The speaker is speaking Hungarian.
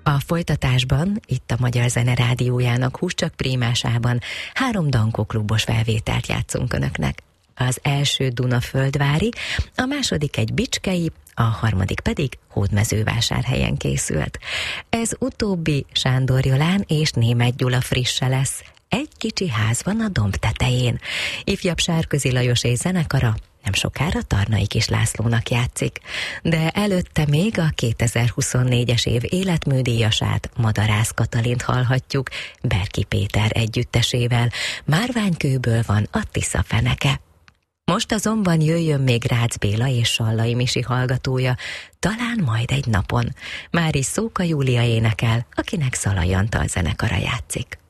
A folytatásban, itt a Magyar Zene Rádiójának Húscsak Prímásában 3 Dankó klubos felvételt játszunk önöknek. Az első Dunaföldvári, a második egy bicskei, a harmadik pedig Hódmezővásárhelyen készült. Ez utóbbi Sándor Jolán és Németh Gyula frisse lesz. Egy kicsi ház van a domb tetején. Ifjabb Sárközi Lajos és zenekara nem sokára Tarnai Kis Lászlónak játszik. De előtte még a 2024-es év életműdíjasát, Madarász Katalint hallhatjuk Berki Péter együttesével. Márványkőből van a Tisza feneke. Most azonban jöjjön még Rácz Béla és Sallai Misi hallgatója, talán majd egy napon. Már is Szóka Júlia énekel, akinek Szalai Antal zenekara játszik.